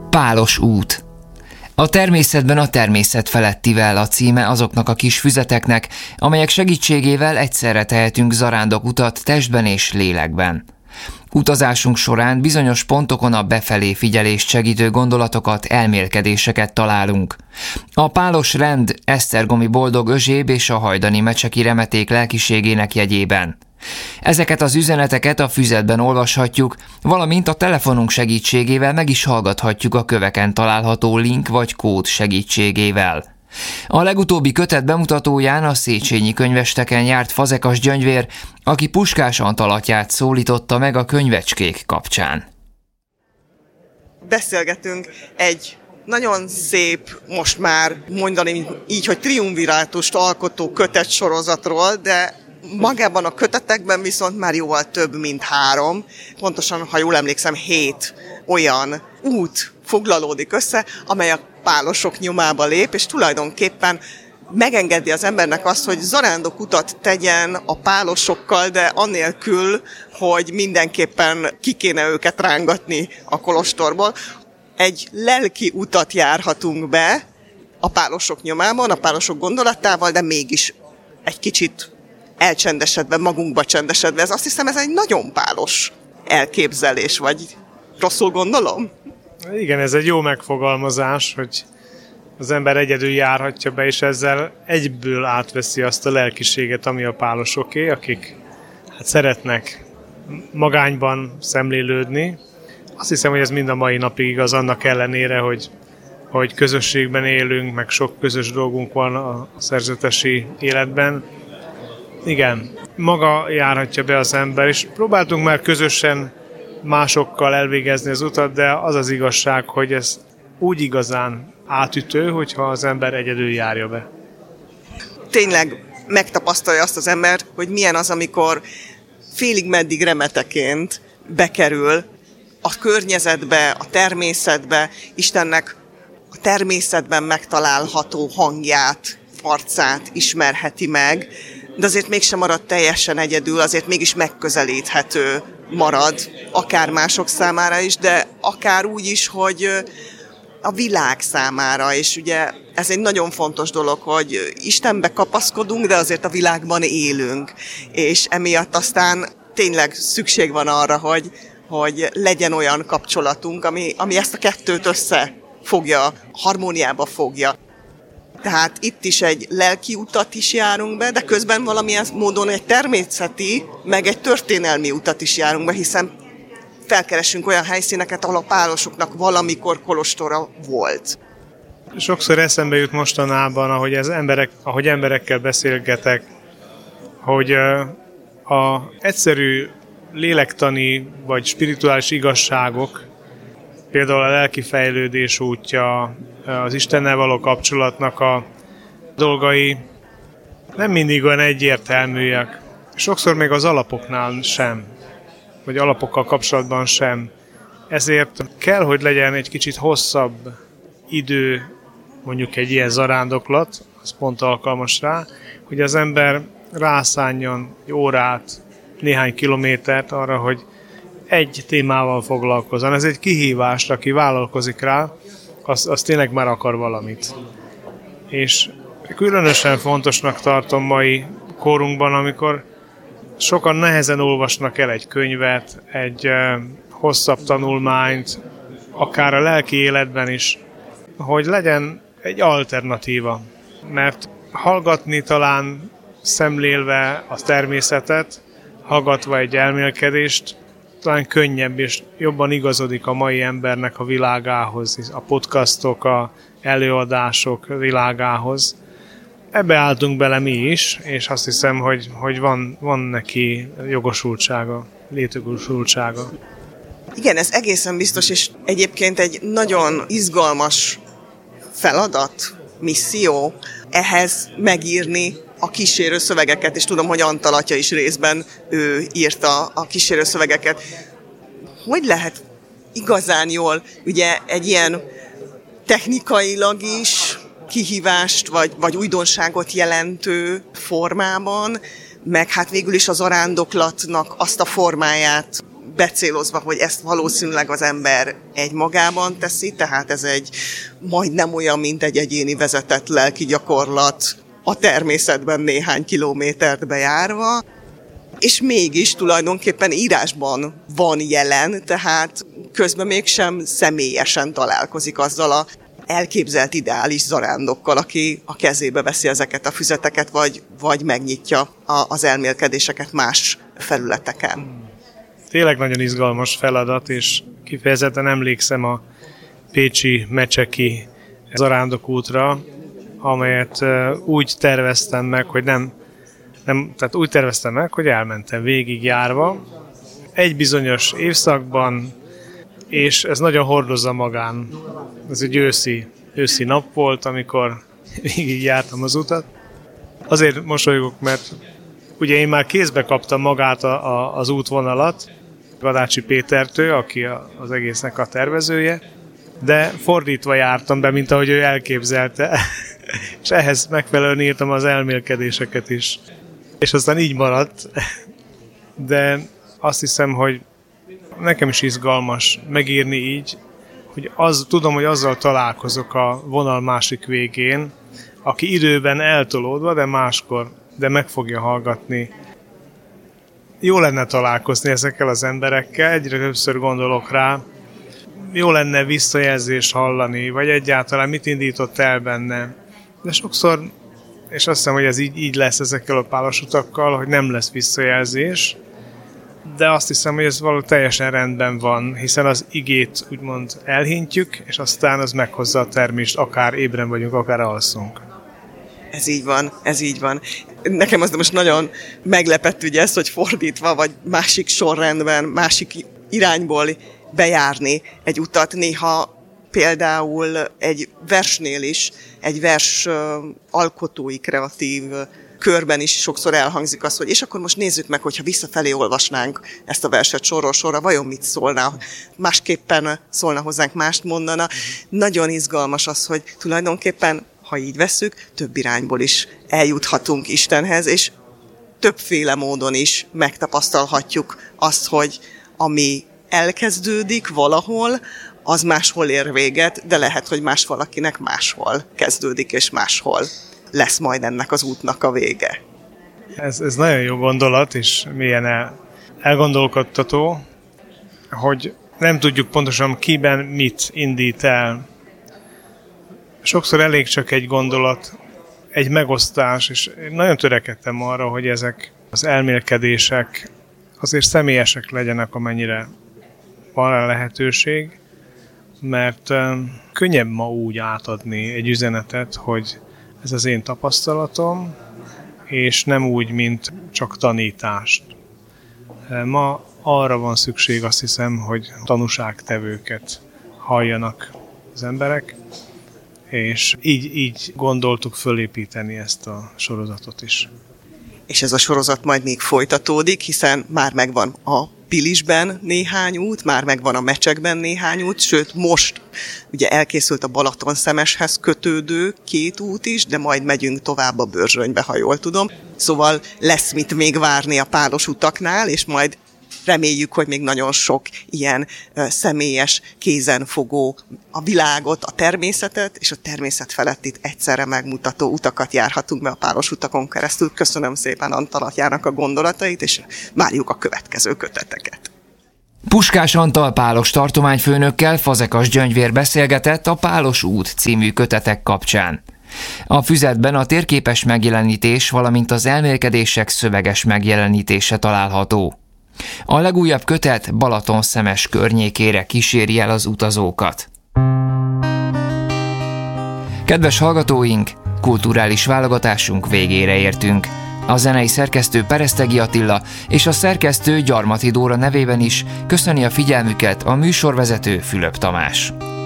Pálos út. A természetben a természet felettivel a címe azoknak a kis füzeteknek, amelyek segítségével egyszerre tehetünk zarándok utat testben és lélekben. Utazásunk során bizonyos pontokon a befelé figyelést segítő gondolatokat, elmélkedéseket találunk. A pálos rend esztergomi boldog özséb és a hajdani mecseki remeték lelkiségének jegyében. Ezeket az üzeneteket a füzetben olvashatjuk, valamint a telefonunk segítségével meg is hallgathatjuk a köveken található link vagy kód segítségével. A legutóbbi kötet bemutatóján a Széchenyi könyvesteken járt Fazekas Gyöngyvér, aki Puskás Antal atyát szólította meg a könyvecskék kapcsán. Beszélgetünk egy nagyon szép, most már mondani így, hogy triumvirátust alkotó kötetsorozatról, de magában a kötetekben viszont már jóval több, mint 3. Pontosan, ha jól emlékszem, 7 olyan út foglalódik össze, amely a pálosok nyomába lép, és tulajdonképpen megengedi az embernek azt, hogy zarándok utat tegyen a pálosokkal, de annélkül, hogy mindenképpen ki kéne őket rángatni a kolostorból. Egy lelki utat járhatunk be a pálosok nyomában, a pálosok gondolatával, de mégis egy kicsit elcsendesedve, magunkba csendesedve. Azt hiszem, ez egy nagyon pálos elképzelés, vagy rosszul gondolom? Igen, ez egy jó megfogalmazás, hogy az ember egyedül járhatja be, és ezzel egyből átveszi azt a lelkiséget, ami a pálosoké, akik szeretnek magányban szemlélődni. Azt hiszem, hogy ez mind a mai napig igaz, annak ellenére, hogy közösségben élünk, meg sok közös dolgunk van a szerzetesi életben. Igen, maga járhatja be az ember, és próbáltunk már közösen másokkal elvégezni az utat, de az az igazság, hogy ez úgy igazán átütő, hogyha az ember egyedül járja be. Tényleg megtapasztalja azt az ember, hogy milyen az, amikor félig meddig remeteként bekerül a környezetbe, a természetbe, Istennek a természetben megtalálható hangját, arcát ismerheti meg, de azért mégsem marad teljesen egyedül, azért mégis megközelíthető marad, akár mások számára is, de akár úgy is, hogy a világ számára, és ugye ez egy nagyon fontos dolog, hogy Istenbe kapaszkodunk, de azért a világban élünk, és emiatt aztán tényleg szükség van arra, hogy legyen olyan kapcsolatunk, ami ezt a kettőt összefogja, harmóniába fogja. Tehát itt is egy lelki utat is járunk be, de közben valamilyen módon egy természeti, meg egy történelmi utat is járunk be, hiszen felkeresünk olyan helyszíneket, ahol a pálosoknak valamikor kolostora volt. Sokszor eszembe jut mostanában, ahogy emberekkel beszélgetek, hogy a egyszerű lélektani vagy spirituális igazságok, például a lelki fejlődés útja, az Istennel való kapcsolatnak a dolgai nem mindig olyan egyértelműek. Sokszor még az alapoknál sem, vagy alapokkal kapcsolatban sem. Ezért kell, hogy legyen egy kicsit hosszabb idő, mondjuk egy ilyen zarándoklat, az pont alkalmas rá, hogy az ember rászánjon egy órát, néhány kilométert arra, hogy egy témával foglalkozzon. Ez egy kihívás, aki vállalkozik rá, az tényleg már akar valamit. És különösen fontosnak tartom mai korunkban, amikor sokan nehezen olvasnak el egy könyvet, egy hosszabb tanulmányt, akár a lelki életben is, hogy legyen egy alternatíva. Mert hallgatni talán szemlélve a természetet, hallgatva egy elmélkedést, talán könnyebb és jobban igazodik a mai embernek a világához, a podcastok, a előadások világához. Ebbe álltunk bele mi is, és azt hiszem, hogy van neki jogosultsága, létjogosultsága. Igen, ez egészen biztos, és egyébként egy nagyon izgalmas feladat, misszió ehhez megírni a kísérő szövegeket, és tudom, hogy Antal atya is részben ő írta a kísérő szövegeket. Hogy lehet igazán jól, ugye egy ilyen technikailag is kihívást, vagy újdonságot jelentő formában, meg hát végül is az zarándoklatnak azt a formáját becélozva, hogy ezt valószínűleg az ember egymagában teszi, tehát ez egy majdnem olyan, mint egy egyéni vezetett lelki gyakorlat a természetben néhány kilométert bejárva, és mégis tulajdonképpen írásban van jelen, tehát közben mégsem személyesen találkozik azzal a elképzelt ideális zarándokkal, aki a kezébe veszi ezeket a füzeteket, vagy megnyitja az elmélkedéseket más felületeken. Tényleg nagyon izgalmas feladat, és kifejezetten emlékszem a pécsi Mecseki zarándokútra, amelyet úgy terveztem meg, hogy tehát úgy terveztem meg, hogy elmentem végigjárva egy bizonyos évszakban, és ez nagyon hordozza magán. Ez egy őszi nap volt, amikor végigjártam az utat. Azért mosolygok, mert ugye én már kézbe kaptam magát az útvonalat, Gadácsi Pétertől, aki az egésznek a tervezője, de fordítva jártam be, mint ahogy ő elképzelte, és ehhez megfelelően írtam az elmélkedéseket is. És aztán így maradt, de azt hiszem, hogy nekem is izgalmas megírni így, hogy tudom, hogy azzal találkozok a vonal másik végén, aki időben eltolódva, de máskor, de meg fogja hallgatni. Jó lenne találkozni ezekkel az emberekkel, egyre többször gondolok rá. Jó lenne visszajelzést hallani, vagy egyáltalán mit indított el benne. De sokszor, és azt hiszem, hogy ez így lesz ezekkel a pálos utakkal, hogy nem lesz visszajelzés, de azt hiszem, hogy ez való teljesen rendben van, hiszen az igét úgymond elhintjük, és aztán az meghozza a termést, akár ébren vagyunk, akár alszunk. Ez így van. Nekem az most nagyon meglepett ugye ez, hogy fordítva, vagy másik sorrendben, másik irányból bejárni egy utat. Néha például egy versnél is, egy vers alkotói, kreatív körben is sokszor elhangzik az, hogy és akkor most nézzük meg, hogyha visszafelé olvasnánk ezt a verset sorról sorra, vajon mit szólna, másképpen szólna hozzánk, mást mondana. Nagyon izgalmas az, hogy tulajdonképpen, ha így vesszük, több irányból is eljuthatunk Istenhez, és többféle módon is megtapasztalhatjuk azt, hogy ami elkezdődik valahol, az máshol ér véget, de lehet, hogy más valakinek máshol kezdődik, és máshol lesz majd ennek az útnak a vége. Ez nagyon jó gondolat, és mélyen elgondolkodtató, hogy nem tudjuk pontosan kiben mit indít el. Sokszor elég csak egy gondolat, egy megosztás, és én nagyon törekedtem arra, hogy ezek az elmélkedések azért személyesek legyenek, amennyire van rá lehetőség, mert könnyebb ma úgy átadni egy üzenetet, hogy ez az én tapasztalatom, és nem úgy, mint csak tanítást. Ma arra van szükség, azt hiszem, hogy tanúságtevőket halljanak az emberek, és így gondoltuk fölépíteni ezt a sorozatot is. És ez a sorozat majd még folytatódik, hiszen már megvan a Pilisben néhány út, már megvan a Mecsekben néhány út, sőt most ugye elkészült a Balatonszemeshez kötődő 2 út is, de majd megyünk tovább a Börzsönybe, ha jól tudom. Szóval lesz mit még várni a pálos utaknál, és majd reméljük, hogy még nagyon sok ilyen személyes, kézenfogó a világot, a természetet és a természet felett itt egyszerre megmutató utakat járhatunk be a pálos utakon keresztül. Köszönöm szépen Antal atyának a gondolatait, és várjuk a következő köteteket. Puskás Antal pálos tartományfőnökkel Fazekas Gyöngyvér beszélgetett a Pálos út című kötetek kapcsán. A füzetben a térképes megjelenítés, valamint az elmélkedések szöveges megjelenítése található. A legújabb kötet Balatonszemes környékére kíséri el az utazókat. Kedves hallgatóink, kulturális válogatásunk végére értünk. A zenei szerkesztő Peresztegi Attila és a szerkesztő Gyarmati Dóra nevében is köszöni a figyelmüket a műsorvezető Fülöp Tamás.